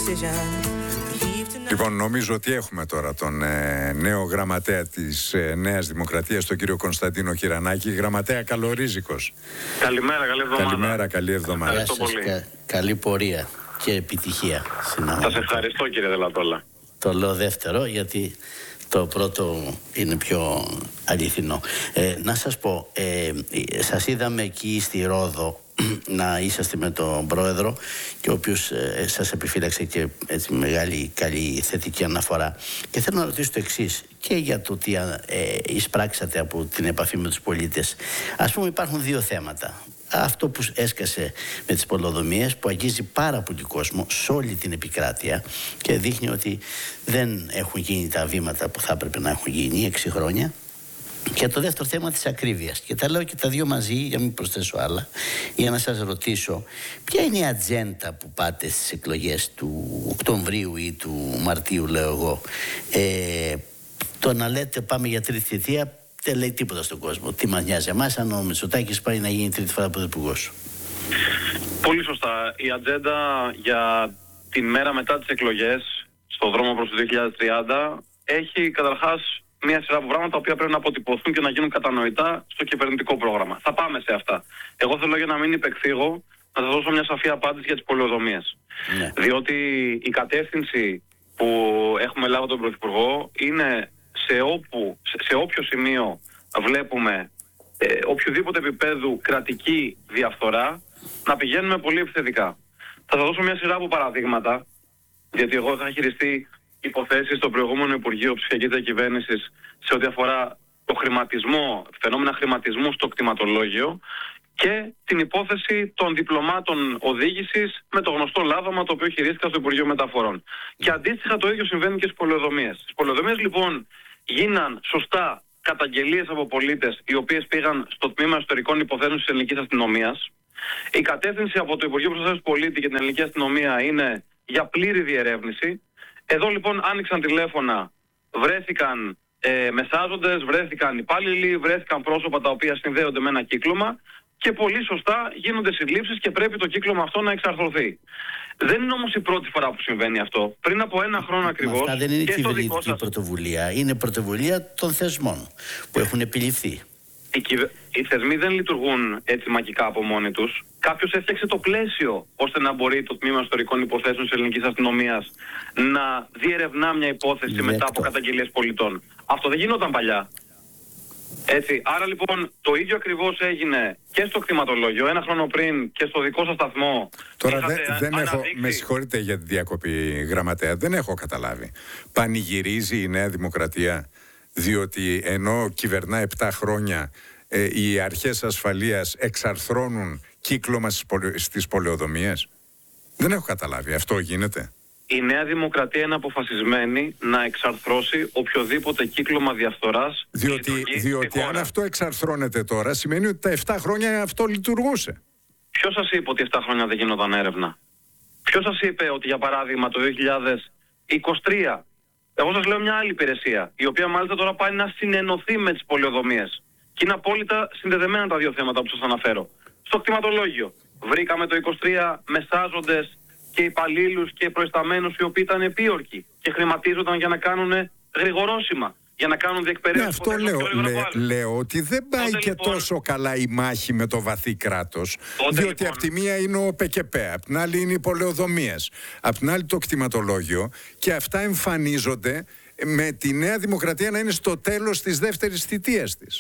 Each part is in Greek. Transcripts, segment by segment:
Λοιπόν, νομίζω ότι έχουμε τώρα τον νέο γραμματέα της Νέας Δημοκρατίας, τον κύριο Κωνσταντίνο Κυρανάκη. Γραμματέα, καλορίζικος. Καλημέρα, καλή εβδομάδα. Καλημέρα, καλή εβδομάδα. Γεια σας, καλή πορεία και επιτυχία. Σας ευχαριστώ, κύριε Δελατόλα. Το λέω δεύτερο γιατί το πρώτο είναι πιο αληθινό. Να σας πω, σας είδαμε εκεί στη Ρόδο να είσαστε με τον πρόεδρο και ο οποίος σας επιφύλαξε και έτσι μεγάλη καλή θετική αναφορά, και θέλω να ρωτήσω το εξής και για το τι εισπράξατε από την επαφή με τους πολίτες. Ας πούμε, υπάρχουν δύο θέματα. Αυτό που έσκασε με τις πολεοδομίες, που αγγίζει πάρα πολύ κόσμο σε όλη την επικράτεια και δείχνει ότι δεν έχουν γίνει τα βήματα που θα έπρεπε να έχουν γίνει 6 χρόνια. Και το δεύτερο θέμα της ακρίβειας. Και τα λέω και τα δύο μαζί, για να μην προσθέσω άλλα, για να σας ρωτήσω ποια είναι η ατζέντα που πάτε στις εκλογές του Οκτωβρίου ή του Μαρτίου, λέω εγώ. Το να λέτε πάμε για τρίτη θητεία δεν λέει τίποτα στον κόσμο. Τι μας νοιάζει εμάς αν ο Μητσοτάκης πάει να γίνει τρίτη φορά πρωθυπουργός? Πολύ σωστά. Η ατζέντα για την μέρα μετά τις εκλογές, στον δρόμο προς το 2030, έχει καταρχάς μια σειρά από πράγματα τα οποία πρέπει να αποτυπωθούν και να γίνουν κατανοητά στο κυβερνητικό πρόγραμμα. Θα πάμε σε αυτά. Εγώ θέλω, για να μην υπεκφύγω, να σας δώσω μια σαφή απάντηση για τις πολεοδομίες. Ναι. Διότι η κατεύθυνση που έχουμε λάβει τον Πρωθυπουργό είναι σε όποιο σημείο βλέπουμε οποιοδήποτε επίπεδου κρατική διαφθορά να πηγαίνουμε πολύ επιθετικά. Θα σας δώσω μια σειρά από παραδείγματα, γιατί εγώ είχα χειριστεί υποθέσεις στο προηγούμενο Υπουργείο Ψηφιακής Διακυβέρνησης σε ό,τι αφορά το χρηματισμό, φαινόμενα χρηματισμού στο κτηματολόγιο και την υπόθεση των διπλωμάτων οδήγησης με το γνωστό λάδωμα το οποίο χειρίστηκα στο Υπουργείο Μεταφορών. Και αντίστοιχα το ίδιο συμβαίνει και στις πολεοδομίες. Στις πολεοδομίες λοιπόν γίναν σωστά καταγγελίες από πολίτες οι οποίες πήγαν στο Τμήμα Εσωτερικών Υποθέσεων της Ελληνικής Αστυνομίας. Η κατεύθυνση από το Υπουργείο Προστασίας του Πολίτη και την Ελληνική Αστυνομία είναι για πλήρη διερεύνηση. Εδώ λοιπόν άνοιξαν τηλέφωνα, βρέθηκαν μεσάζοντες, βρέθηκαν υπάλληλοι, βρέθηκαν πρόσωπα τα οποία συνδέονται με ένα κύκλωμα και πολύ σωστά γίνονται συλλήψεις και πρέπει το κύκλωμα αυτό να εξαρθρωθεί. Δεν είναι όμως η πρώτη φορά που συμβαίνει αυτό. Πριν από 1 χρόνο ακριβώς. Αυτά δεν είναι κυβερνητική πρωτοβουλία, είναι πρωτοβουλία των θεσμών που έχουν επιληφθεί. Οι θεσμοί δεν λειτουργούν έτσι μαγικά από μόνοι τους. Κάποιος έφτιαξε το πλαίσιο ώστε να μπορεί το Τμήμα Ιστορικών Υποθέσεων της Ελληνικής Αστυνομίας να διερευνά μια υπόθεση μετά από καταγγελίες πολιτών. Αυτό δεν γινόταν παλιά. Έτσι, άρα λοιπόν το ίδιο ακριβώς έγινε και στο κτηματολόγιο 1 χρόνο πριν και στο δικό σας σταθμό. Τώρα δεν έχω, με συγχωρείτε για τη διακοπή, γραμματέα, δεν έχω καταλάβει. Πανηγυρίζει η Νέα Δημοκρατία διότι ενώ κυβερνά 7 χρόνια οι αρχές ασφαλείας εξαρθρώνουν κύκλωμα στις πολεοδομίες? Δεν έχω καταλάβει. Αυτό γίνεται? Η Νέα Δημοκρατία είναι αποφασισμένη να εξαρθρώσει οποιοδήποτε κύκλωμα διαφθοράς. Διότι αν αυτό εξαρθρώνεται τώρα, σημαίνει ότι τα 7 χρόνια αυτό λειτουργούσε. Ποιος σας είπε ότι 7 χρόνια δεν γίνονταν έρευνα? Ποιος σας είπε ότι, για παράδειγμα, το 2023, εγώ σας λέω μια άλλη υπηρεσία, η οποία μάλιστα τώρα πάει να συνενωθεί με τις πολεοδομίες. Και είναι απόλυτα συνδεδεμένα τα δύο θέματα που σας αναφέρω. Στο κτηματολόγιο βρήκαμε το 23 μεσάζοντες και υπαλλήλους και προϊσταμένους οι οποίοι ήταν επίορκοι και χρηματίζονταν για να κάνουν γρηγορόσημα, για να κάνουν διεκπαιρέωση. Αυτό λέω ότι δεν πάει και λοιπόν τόσο καλά η μάχη με το βαθύ κράτος. Διότι λοιπόν, από τη μία είναι ο ΠΚΠ, από την άλλη είναι οι πολεοδομίες, από την άλλη το κτηματολόγιο, και αυτά εμφανίζονται με τη Νέα Δημοκρατία να είναι στο τέλος της δεύτερης θητείας της.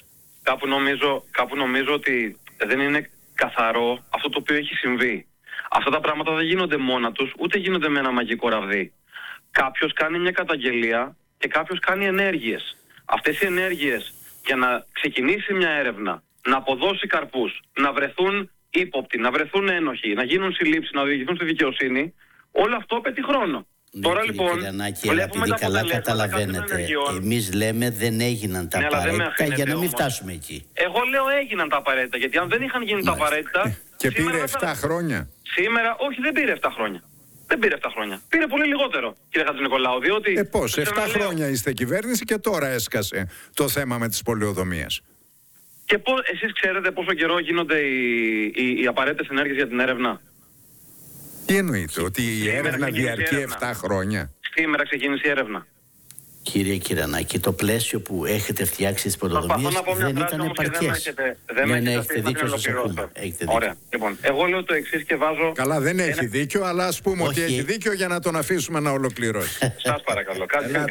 Κάπου νομίζω ότι δεν είναι καθαρό αυτό το οποίο έχει συμβεί. Αυτά τα πράγματα δεν γίνονται μόνα τους, ούτε γίνονται με ένα μαγικό ραβδί. Κάποιος κάνει μια καταγγελία και κάποιος κάνει ενέργειες. Αυτές οι ενέργειες για να ξεκινήσει μια έρευνα, να αποδώσει καρπούς, να βρεθούν ύποπτοι, να βρεθούν ένοχοι, να γίνουν συλλήψεις, να οδηγηθούν στη δικαιοσύνη, όλο αυτό απαιτεί χρόνο. Ναι, τώρα λοιπόν, επειδή καλά καταλαβαίνετε, εμείς λέμε δεν έγιναν τα απαραίτητα για να μην φτάσουμε εκεί. Εγώ λέω έγιναν τα απαραίτητα, γιατί αν δεν είχαν γίνει τα απαραίτητα. Και πήρε 7 χρόνια. Σήμερα, όχι, δεν πήρε 7 χρόνια. Δεν πήρε 7 χρόνια. Πήρε πολύ λιγότερο, κύριε Χατζηνικολάου, διότι. Πώς, 7 χρόνια είστε κυβέρνηση και τώρα έσκασε το θέμα με τις πολεοδομίες. Και εσείς ξέρετε πόσο καιρό γίνονται οι απαραίτητες ενέργειες για την έρευνα? Τι εννοείται, ότι η έρευνα διαρκεί 7 χρόνια? Σήμερα ξεκίνησε η έρευνα. Κύριε Κυρανάκη, το πλαίσιο που έχετε φτιάξει στις πρωτοβουλίες δεν ήταν επαρκές. Δεν έχετε δίκιο, σας ακούμε. Ωραία. Λοιπόν, εγώ λέω το εξής και βάζω... Καλά, δεν έχει δίκιο, αλλά ας πούμε ότι έχει δίκιο για να τον αφήσουμε να ολοκληρώσει. Σας παρακαλώ.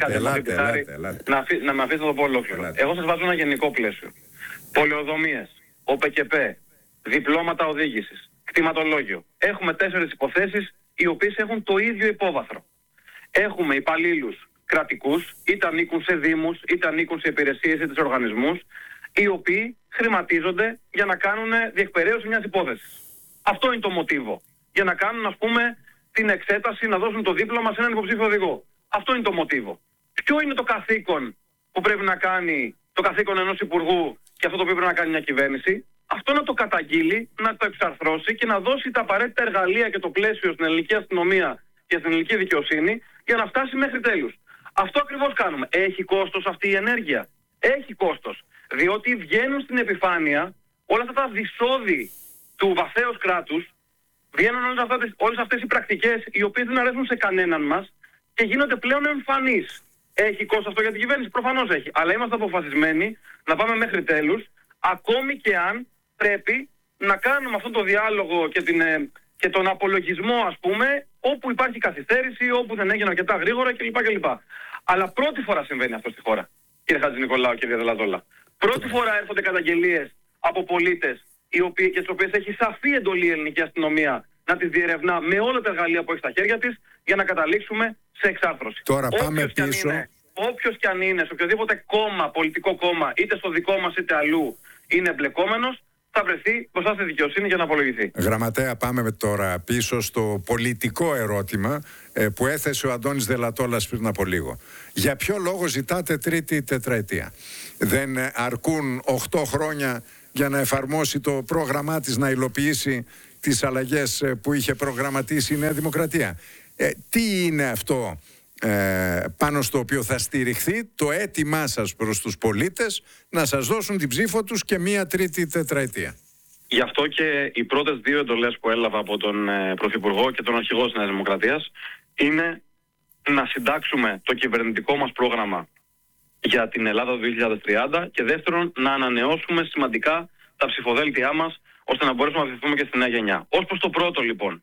Να με αφήσετε να το πω ολόκληρο. Εγώ σας βάζω ένα γενικό πλαίσιο. Πολεοδομίες, ΟΠΚΠ, διπλώματα οδήγησης, κτηματολόγιο. Έχουμε 4 υποθέσεις οι οποίες έχουν το ίδιο υπόβαθρο. Έχουμε υπαλλήλους κρατικούς, είτε ανήκουν σε δήμους, είτε ανήκουν σε υπηρεσίες, είτε σε οργανισμούς, οι οποίοι χρηματίζονται για να κάνουν διεκπαιρέωση μιας υπόθεσης. Αυτό είναι το μοτίβο. Για να κάνουν, ας πούμε, την εξέταση, να δώσουν το δίπλωμα σε έναν υποψήφιο οδηγό. Αυτό είναι το μοτίβο. Ποιο είναι το καθήκον που πρέπει να κάνει, το καθήκον ενός υπουργού και αυτό το οποίο πρέπει να κάνει μια κυβέρνηση? Αυτό να το καταγγείλει, να το εξαρθρώσει και να δώσει τα απαραίτητα εργαλεία και το πλαίσιο στην ελληνική αστυνομία και στην ελληνική δικαιοσύνη για να φτάσει μέχρι τέλους. Αυτό ακριβώς κάνουμε. Έχει κόστος αυτή η ενέργεια? Έχει κόστος. Διότι βγαίνουν στην επιφάνεια όλα αυτά τα δυσόδη του βαθέως κράτους, βγαίνουν όλες αυτές οι πρακτικές οι οποίες δεν αρέσουν σε κανέναν μας και γίνονται πλέον εμφανείς. Έχει κόστος αυτό για την κυβέρνηση? Προφανώς έχει. Αλλά είμαστε αποφασισμένοι να πάμε μέχρι τέλους, ακόμη και αν πρέπει να κάνουμε αυτό το διάλογο και τον απολογισμό, ας πούμε, όπου υπάρχει καθυστέρηση, όπου δεν έγινε αρκετά γρήγορα κλπ. Αλλά πρώτη φορά συμβαίνει αυτό στη χώρα, κύριε Χατζηνικολάου, κύριε Δελαδόλα. Πρώτη φορά έρχονται καταγγελίες από πολίτες και τις οποίες έχει σαφή εντολή η ελληνική αστυνομία να τις διερευνά με όλα τα εργαλεία που έχει στα χέρια της για να καταλήξουμε σε εξάρθρωση. Τώρα πάμε πίσω. Όποιος και αν είναι, σε οποιοδήποτε κόμμα, πολιτικό κόμμα, είτε στο δικό μας είτε αλλού, είναι εμπλεκόμενος, θα βρεθεί μπροστά στη δικαιοσύνη για να απολογηθεί. Γραμματέα, πάμε τώρα πίσω στο πολιτικό ερώτημα που έθεσε ο Αντώνης Δελατόλας πριν από λίγο. Για ποιο λόγο ζητάτε τρίτη τετραετία? Δεν αρκούν 8 χρόνια για να εφαρμόσει το πρόγραμμά της, να υλοποιήσει τις αλλαγές που είχε προγραμματίσει η Νέα Δημοκρατία? Τι είναι αυτό πάνω στο οποίο θα στηριχθεί το αίτημά σας προς τους πολίτες να σας δώσουν την ψήφο τους και μία τρίτη τετραετία? Γι' αυτό και οι πρώτες 2 εντολές που έλαβα από τον Πρωθυπουργό και τον Αρχηγό της Νέας Δημοκρατίας είναι να συντάξουμε το κυβερνητικό μας πρόγραμμα για την Ελλάδα του 2030 και δεύτερον να ανανεώσουμε σημαντικά τα ψηφοδέλτιά μας ώστε να μπορέσουμε να βοηθηθούμε και στη νέα γενιά. Ως προς το πρώτο λοιπόν,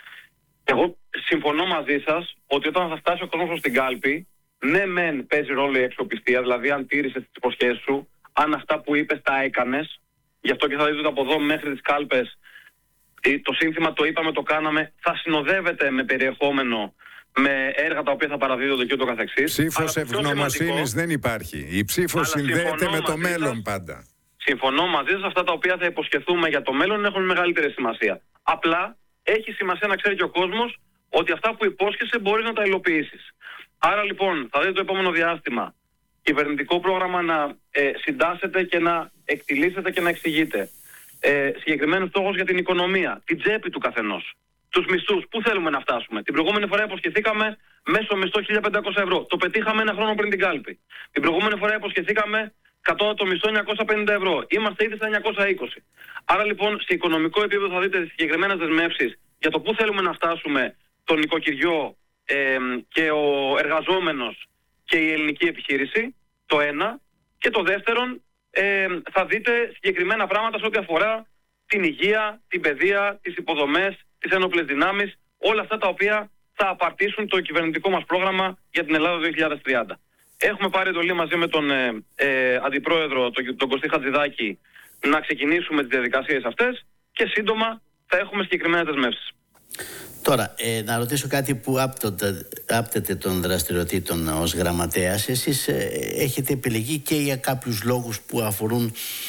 εγώ συμφωνώ μαζί σας ότι όταν θα φτάσει ο κόσμος προς την κάλπη, ναι μεν παίζει ρόλο η αξιοπιστία, δηλαδή αν τήρησες τις υποσχέσεις σου, αν αυτά που είπες τα έκανες, γι' αυτό και θα δείτε από εδώ μέχρι τις κάλπες το σύνθημα το είπαμε, το κάναμε, θα συνοδεύεται με περιεχόμενο, με έργα τα οποία θα παραδίδονται και ούτω καθεξής. Ψήφος ευγνωμοσύνης δεν υπάρχει. Η ψήφος συνδέεται με το μέλλον πάντα. Συμφωνώ μαζί σας, αυτά τα οποία θα υποσχεθούμε για το μέλλον έχουν μεγαλύτερη σημασία. Απλά έχει σημασία να ξέρει και ο κόσμος ότι αυτά που υπόσχεσαι μπορείς να τα υλοποιήσεις. Άρα λοιπόν θα δείτε το επόμενο διάστημα κυβερνητικό πρόγραμμα να συντάσσεται και να εκτιλήσεται και να εξηγείται. Συγκεκριμένους στόχους για την οικονομία, την τσέπη του καθενός, τους μισθούς, πού θέλουμε να φτάσουμε. Την προηγούμενη φορά υποσχεθήκαμε μέσο μισθό 1.500 ευρώ. Το πετύχαμε ένα χρόνο πριν την κάλπη. Την προηγούμενη φορά υποσχεθήκαμε κατώτατο μισθό 950 ευρώ. Είμαστε ήδη στα 920. Άρα λοιπόν σε οικονομικό επίπεδο θα δείτε συγκεκριμένες δεσμεύσεις για το πού θέλουμε να φτάσουμε το νοικοκυριό και ο εργαζόμενος και η ελληνική επιχείρηση, το ένα. Και το δεύτερον, θα δείτε συγκεκριμένα πράγματα σε ό,τι αφορά την υγεία, την παιδεία, τις υποδομές, τις ένοπλες δυνάμεις, όλα αυτά τα οποία θα απαρτήσουν το κυβερνητικό μας πρόγραμμα για την Ελλάδα 2030. Έχουμε πάρει εντολή μαζί με τον Αντιπρόεδρο, τον Κωστή Χατζηδάκη, να ξεκινήσουμε τις διαδικασίες αυτές και σύντομα θα έχουμε συγκεκριμένες δεσμεύσεις. Τώρα, να ρωτήσω κάτι που άπτεται των δραστηριοτήτων ως γραμματέας. Εσείς έχετε επιλεγεί και για κάποιους λόγους που αφορούν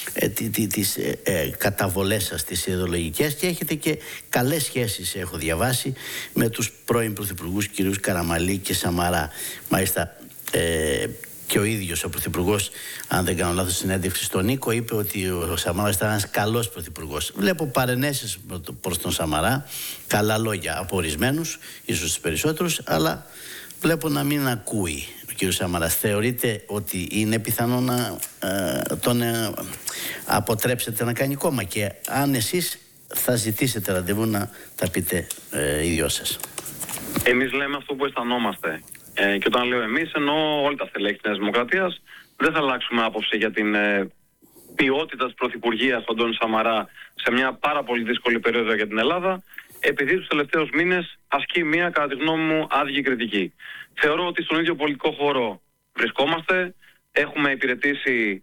τις καταβολές σας, τις ιδεολογικές, και έχετε και καλές σχέσεις, έχω διαβάσει, με τους πρώην πρωθυπουργούς κ. Καραμανλή και Σαμαρά. Μάλιστα, και ο ίδιος ο πρωθυπουργός, αν δεν κάνω λάθος, συνέντευξη στον Νίκο, είπε ότι ο Σαμαράς ήταν ένας καλός πρωθυπουργός. Βλέπω παρενέσεις προς τον Σαμαρά, καλά λόγια από ορισμένους, ίσως τους περισσότερους, αλλά βλέπω να μην ακούει ο κ. Σαμαράς. Θεωρείτε ότι είναι πιθανό να τον αποτρέψετε να κάνει κόμμα? Και αν εσείς θα ζητήσετε ραντεβού να τα πείτε οι δυο σας? Εμείς λέμε αυτό που αισθανόμαστε. Και όταν λέω εμείς, εννοώ όλα τα στελέχη της Νέας Δημοκρατίας. Δεν θα αλλάξουμε άποψη για την ποιότητα της πρωθυπουργίας του Αντώνη Σαμαρά σε μια πάρα πολύ δύσκολη περίοδο για την Ελλάδα, επειδή τους τελευταίους μήνες ασκεί μια, κατά τη γνώμη μου, άδικη κριτική. Θεωρώ ότι στον ίδιο πολιτικό χώρο βρισκόμαστε. Έχουμε υπηρετήσει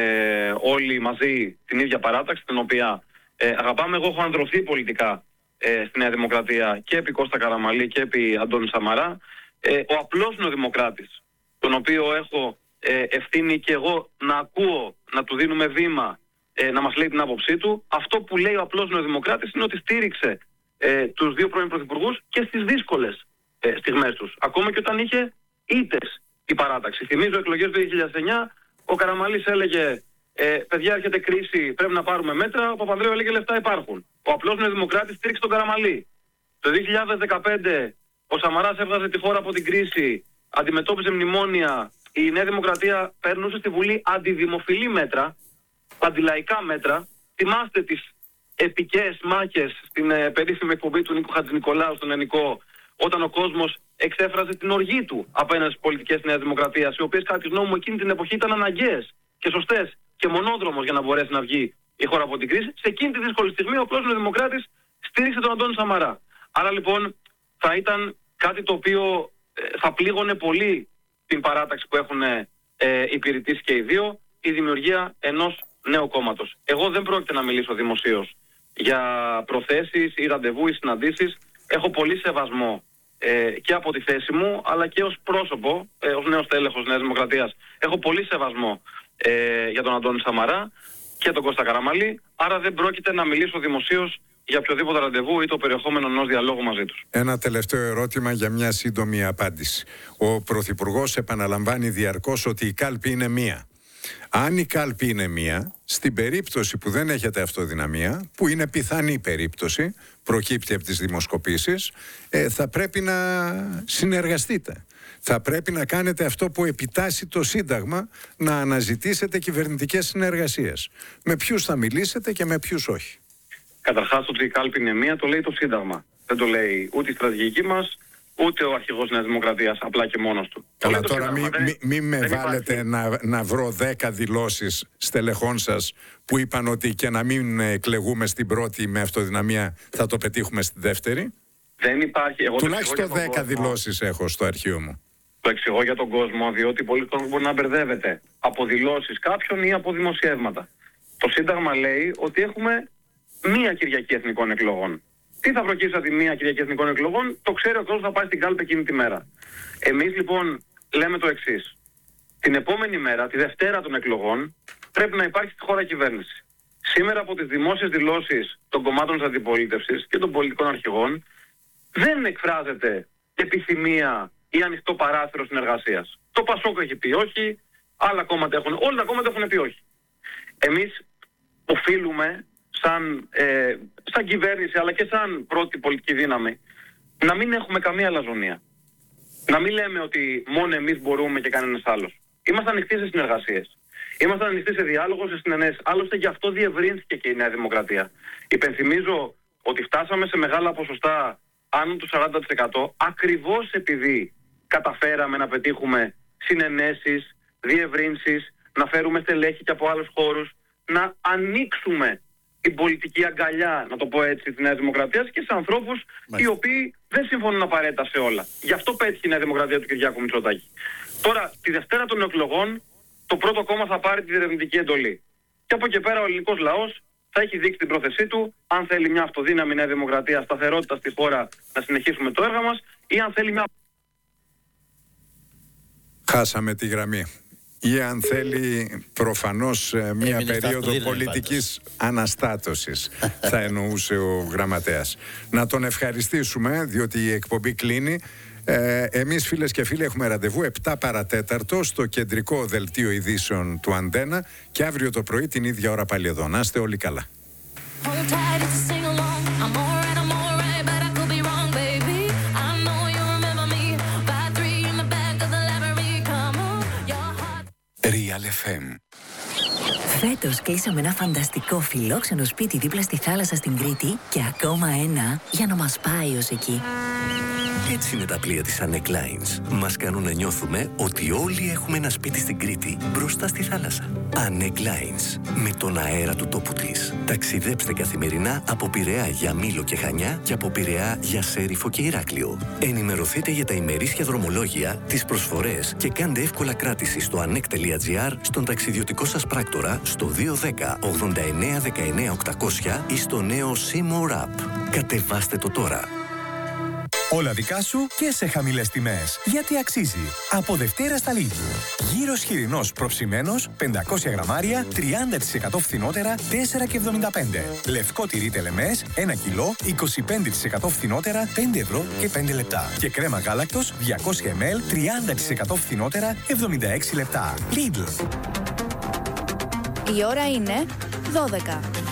όλοι μαζί την ίδια παράταξη, την οποία αγαπάμε. Εγώ έχω ανδρωθεί πολιτικά στη Νέα Δημοκρατία και επί Κώστα Καραμανλή και επί Αντώνη Σαμαρά. Ο απλός νεοδημοκράτης, τον οποίο έχω ευθύνη και εγώ να ακούω, να του δίνουμε βήμα, να μας λέει την άποψή του, αυτό που λέει ο απλός νεοδημοκράτης είναι ότι στήριξε τους δύο πρώην πρωθυπουργούς και στις δύσκολες στιγμές τους. Ακόμα και όταν είχε ήττες η παράταξη. Θυμίζω εκλογές του 2009, ο Καραμανλής έλεγε παιδιά, έρχεται κρίση, πρέπει να πάρουμε μέτρα. Ο Παπανδρέου έλεγε λεφτά υπάρχουν. Ο απλός νεοδημοκράτης στήριξε τον Καραμανλή. Το 2015 ο Σαμαράς έβγαζε τη χώρα από την κρίση, αντιμετώπιζε μνημόνια. Η Νέα Δημοκρατία περνούσε στη Βουλή αντιδημοφιλή μέτρα, αντιλαϊκά μέτρα. Θυμάστε τις επικές μάχες στην περίφημη εκπομπή του Νίκου Χατζηνικολάου στον Ενικό, όταν ο κόσμος εξέφραζε την οργή του απέναντι στις πολιτικές της Νέας Δημοκρατίας, οι οποίες κατά τη γνώμη μου εκείνη την εποχή ήταν αναγκαίες και σωστές και μονόδρομος για να μπορέσει να βγει η χώρα από την κρίση. Σε εκείνη τη δύσκολη στιγμή ο απλός νεοδημοκράτης στήριξε τον Αντώνη Σαμαρά. Άρα λοιπόν θα ήταν κάτι το οποίο θα πλήγωνε πολύ την παράταξη που έχουν υπηρετήσει και οι δύο, η δημιουργία ενός νέου κόμματος. Εγώ δεν πρόκειται να μιλήσω δημοσίως για προθέσεις ή ραντεβού ή συναντήσεις. Έχω πολύ σεβασμό και από τη θέση μου, αλλά και ως πρόσωπο, ως νέος τέλεχος Νέας Δημοκρατίας. Έχω πολύ σεβασμό για τον Αντώνη Σαμαρά και τον Κώστα Καραμανλή, άρα δεν πρόκειται να μιλήσω δημοσίως για οποιοδήποτε ραντεβού ή το περιεχόμενο ενός διαλόγου μαζί τους. Ένα τελευταίο ερώτημα για μια σύντομη απάντηση. Ο Πρωθυπουργός επαναλαμβάνει διαρκώς ότι η κάλπη είναι μία. Αν η κάλπη είναι μία, στην περίπτωση που δεν έχετε αυτοδυναμία, που είναι πιθανή περίπτωση, προκύπτει από τις δημοσκοπήσεις, θα πρέπει να συνεργαστείτε. Θα πρέπει να κάνετε αυτό που επιτάσσει το Σύνταγμα, να αναζητήσετε κυβερνητικές συνεργασίες. Με ποιους θα μιλήσετε και με ποιους όχι? Καταρχάς, ότι η κάλπη είναι μία, το λέει το Σύνταγμα. Δεν το λέει ούτε η στρατηγική μας, ούτε ο αρχηγός Νέας Δημοκρατίας, απλά και μόνος του. Αλλά τώρα μην με βάλετε να βρω 10 δηλώσεις στελεχών σας που είπαν ότι και να μην εκλεγούμε στην πρώτη με αυτοδυναμία θα το πετύχουμε στη δεύτερη. Δεν υπάρχει. Τουλάχιστον 10 δηλώσεις έχω στο αρχείο μου. Το εξηγώ για τον κόσμο, διότι πολλοί κόσμοι μπορεί να μπερδεύεται από δηλώσεις κάποιων ή από δημοσιεύματα. Το Σύνταγμα λέει ότι έχουμε μία Κυριακή Εθνικών Εκλογών. Τι θα προκύψει από τη μία Κυριακή Εθνικών Εκλογών, το ξέρει ο κόσμος, θα πάει στην κάλπη εκείνη τη μέρα. Εμείς λοιπόν λέμε το εξής. Την επόμενη μέρα, τη Δευτέρα των εκλογών, πρέπει να υπάρχει στη χώρα κυβέρνηση. Σήμερα από τις δημόσιες δηλώσεις των κομμάτων της αντιπολίτευσης και των πολιτικών αρχηγών δεν εκφράζεται επιθυμία ή ανοιχτό παράθυρο συνεργασίας. Το Πασόκ έχει πει όχι, όλα τα κόμματα έχουν πει όχι. Εμείς οφείλουμε σαν κυβέρνηση αλλά και σαν πρώτη πολιτική δύναμη να μην έχουμε καμία αλαζονία. Να μην λέμε ότι μόνο εμείς μπορούμε και κανένας άλλος. Είμαστε ανοιχτοί σε συνεργασίες. Είμαστε ανοιχτοί σε διάλογο, σε συνενέσεις. Άλλωστε γι' αυτό διευρύνθηκε και η Νέα Δημοκρατία. Υπενθυμίζω ότι φτάσαμε σε μεγάλα ποσοστά άνω του 40% ακριβώς επειδή καταφέραμε να πετύχουμε συνενέσεις, διευρύνσεις, να φέρουμε στελέχη και από άλλους χώρους, να ανοίξουμε την πολιτική αγκαλιά, να το πω έτσι, της Νέας Δημοκρατίας και σε ανθρώπους οι οποίοι δεν συμφωνούν απαραίτητα σε όλα. Γι' αυτό πέτυχε η Νέα Δημοκρατία του Κυριάκου Μητσοτάκη. Τώρα, τη Δευτέρα των εκλογών, το πρώτο κόμμα θα πάρει τη διερευνητική εντολή. Και από εκεί πέρα ο ελληνικός λαός θα έχει δείξει την πρόθεσή του, αν θέλει μια αυτοδύναμη Νέα Δημοκρατία, σταθερότητα στη χώρα, να συνεχίσουμε το έργο μας, ή αν θέλει μια... Χάσαμε τη γραμμή. Ή αν θέλει προφανώς μια περίοδο πολιτικής αναστάτωσης, θα εννοούσε ο γραμματέας. Να τον ευχαριστήσουμε, διότι η εκπομπή κλείνει. Εμείς, φίλες και φίλοι, έχουμε ραντεβού 7 παρατέταρτο στο κεντρικό δελτίο ειδήσεων του Αντένα και αύριο το πρωί την ίδια ώρα πάλι εδώ. Να είστε όλοι καλά. Real FM Φέτος κλείσαμε ένα φανταστικό φιλόξενο σπίτι δίπλα στη θάλασσα στην Κρήτη και ακόμα ένα για να μας πάει ως εκεί. Έτσι είναι τα πλοία της Anek Lines. Μας κάνουν να νιώθουμε ότι όλοι έχουμε ένα σπίτι στην Κρήτη, μπροστά στη θάλασσα. Anek Lines, με τον αέρα του τόπου της. Ταξιδέψτε καθημερινά από Πειραιά για Μήλο και Χανιά και από Πειραιά για Σέριφο και Ηράκλειο. Ενημερωθείτε για τα ημερήσια δρομολόγια, τις προσφορές και κάντε εύκολα κράτηση στο anek.gr, στον ταξιδιωτικό σας πράκτορα, στο 210 89 19 800 ή στο νέο Seymour App. Κατεβάστε το τώρα. Όλα δικά σου και σε χαμηλές τιμές. Γιατί αξίζει. Από Δευτέρα στα Lidl. Γύρος χοιρινός προψημένος, 500 γραμμάρια, 30% φθηνότερα, 4,75. Λευκό τυρί τελεμές, 1 κιλό, 25% φθηνότερα, 5 ευρώ και 5 λεπτά. Και κρέμα γάλακτος, 200 ml, 30% φθηνότερα, 76 λεπτά. Lidl. Η ώρα είναι 12.